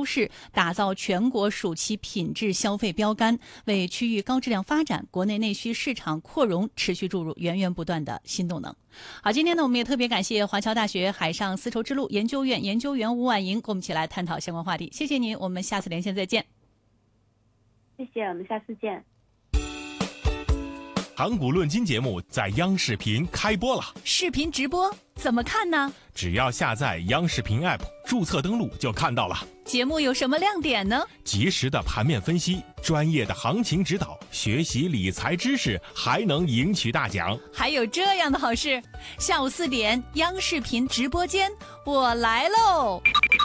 优势，打造全国暑期品质消费标杆，为区域高质量发展、国内内需市场扩容持续注入源源不断的新动能。好，今天呢，我们也特别感谢华侨大学海上丝绸之路研究院研究员吴婉莹，跟我们一起来探讨相关话题。谢谢您，我们下次连线再见。 谢谢，我们下次见。 盘古论金节目在央视频开播了， 视频直播怎么看呢？ 只要下载央视频 App， 注册登录就看到了。 节目有什么亮点呢？ 及时的盘面分析，专业的行情指导，学习理财知识，还能赢取大奖。 还有这样的好事，下午4点，央视频直播間，我來嘍！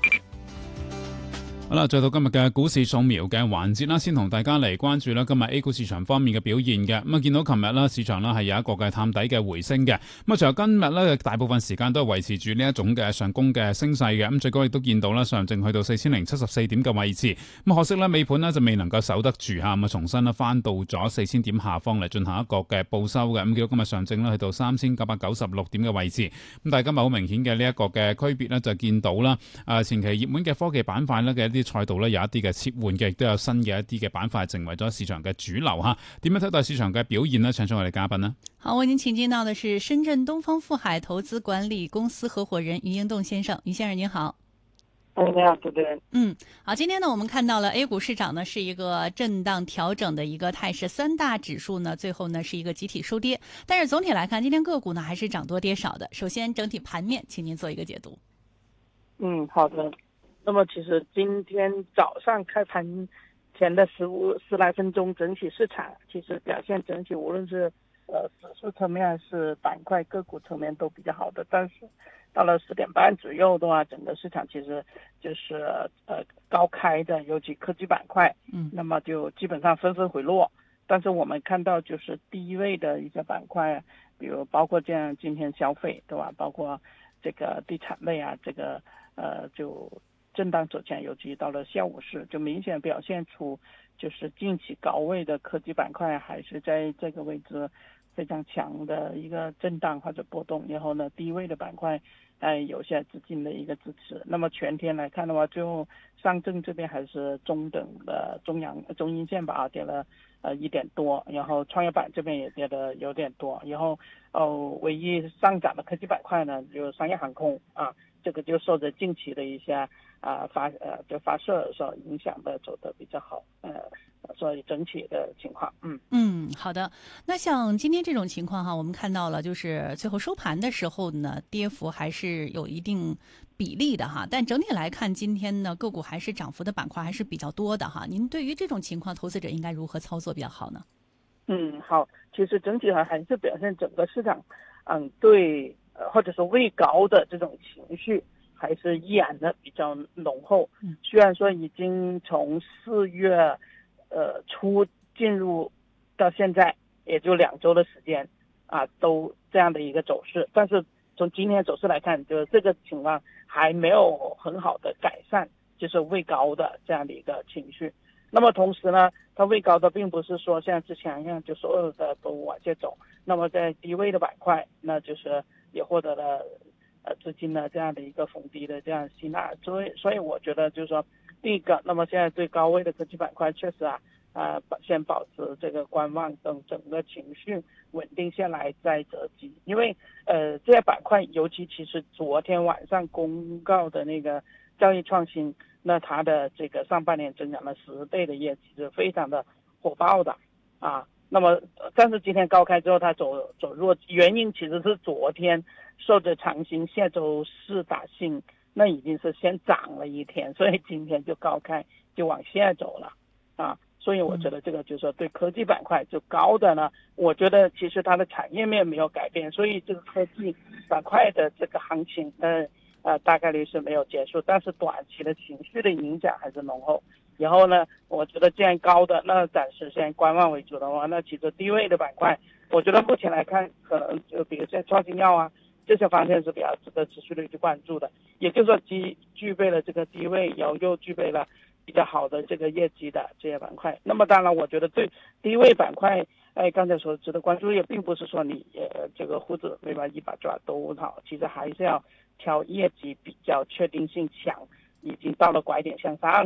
好啦，再到今日嘅股市掃描嘅環節啦，先同大家嚟關注啦今日 A 股市場方面嘅表現嘅。咁啊，見到琴日啦，市場啦係有一個嘅探底嘅回升嘅。咁啊，隨後今日咧大部分時間都係維持住呢一種嘅上攻嘅升勢嘅。咁最高亦都見到啦，上證去到4074點嘅位置。咁可惜咧，尾盤呢就未能夠守得住嚇，咁啊重新咧翻到咗4000點下方嚟進行一個嘅報收嘅。咁見到今日上證咧去到3996點嘅位置。咁但係今日好明顯嘅呢一個嘅區別咧，就見到啦，前期熱門嘅科技板塊咧嘅一啲賽道咧有一啲嘅切換嘅，亦都有新嘅一啲嘅板塊成為咗市場嘅主流嚇。點樣睇待市場嘅表現呢？請出我哋嘉賓呢。 好，我已經請進到的是深圳東方富海投資管理公司合夥人余英棟先生。余先生您好。 你好，主持人。 好，今天呢，我們看到了 A 股市場呢是一個震盪調整的一個態勢，三大指數呢最後呢是一個集體收跌，但是總體來看，今天個股呢還是漲多跌少的。首先，整體盤面，請您做一個解讀。 好的。那麼其實今天早上開盤前的十來分鐘，整體市場其實表現整體無論是指數層面還是板塊個股層面都比較好的，但是到了10點半左右的話，整個市場其實就是高開的，尤其科技板塊，那麼就基本上紛紛回落。但是我們看到就是低位的一些板塊，比如包括這樣今天消費，對吧？包括這個地產類啊，這個就震盪走強，尤其到了下午市，就明顯表現出就是近期高位的科技板塊還是在這個位置非常強的一個震盪或者波動，然後呢低位的板塊有些資金的一個支持。那麼全天來看的話，最後上證這邊還是中等的中陰線吧，跌了1點多，然後創業板這邊也跌得有點多，然後唯一上漲的科技板塊呢就商業航空啊，這個就受着近期的一些發射所影響的走得比較好，所以整體的情況， 好的。那像今天這種情況哈，我們看到了，就是最後收盤的時候呢，跌幅還是有一定比例的哈。但整體來看，今天呢個股還是漲幅的板塊還是比較多的哈。您對於這種情況，投資者應該如何操作比較好呢？ 好，其實整體還是表現整個市場，對，或者說位高的這種情緒還是依然的比較濃厚。雖然說已經從4月初進入到現在也就2周的時間都這樣的一個走勢，但是從今天走勢來看，就是這個情況還沒有很好的改善，就是位高的這樣的一個情緒。那麼同時呢，它位高的並不是說像之前一樣就所有的都往下走，那麼在低位的板塊，那就是也獲得了資金的這樣的一個逢低的這樣吸納。所以我覺得就是說，第一個，那麼現在最高位的科技板塊確實先保持這個觀望，等整個情緒穩定下來再擇機。因為這些板塊，尤其是昨天晚上公告的那個兆易創新，那它的這個上半年增長了10倍的業績，是非常的火爆的那麼但是今天高開之後它走弱，原因其實是昨天受着長興下周四打新，那已經是先漲了一天，所以今天就高開就往下走了所以我覺得這個就是說對科技板塊就高的呢，我覺得其實它的產業面沒有改變，所以這個科技板塊的這個行情大概率是沒有結束，但是短期的情緒的影響還是濃厚。然後呢，我覺得既然高的，那暫時先觀望為主的話，那其實低位的板塊，我覺得目前來看，可能就比如像創新藥啊，這些方面是比較值得持續的去關注的。也就是說，具備了這個低位，然後又具備了比較好的這個業績的這些板塊。那麼當然，我覺得對低位板塊，剛才所值得關注，也並不是說你這個鬍子對吧，一把抓都好，其實還是要挑業績比較確定性強，已經到了拐點向上